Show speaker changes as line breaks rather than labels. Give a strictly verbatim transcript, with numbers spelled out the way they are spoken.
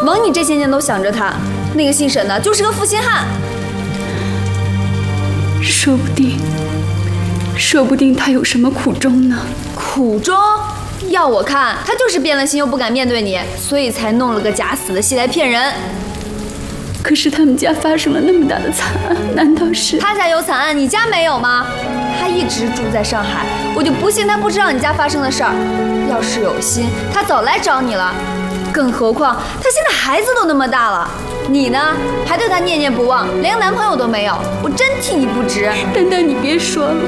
蒙你这些年都想着他。那个姓沈的就是个负心汉。
说不定，说不定他有什么苦衷呢？
苦衷？要我看，他就是变了心又不敢面对你，所以才弄了个假死的戏来骗人。
可是他们家发生了那么大的惨案，难道是
他家有惨案，你家没有吗？他一直住在上海，我就不信他不知道你家发生的事儿。要是有心，他早来找你了。更何况他现在孩子都那么大了，你呢还对他念念不忘，连个男朋友都没有，我真替你不值。
丹丹，你别说了，